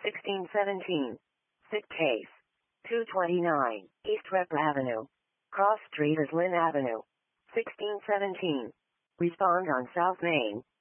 1617. Sit case. 229. East Rep Avenue. Cross Street is Lynn Avenue. 1617. Respond on South Main.